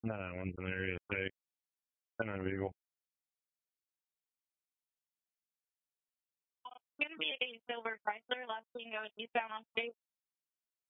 No, that one's an area 6. And a vehicle. It's going to be a silver Chrysler, last thing going eastbound on state.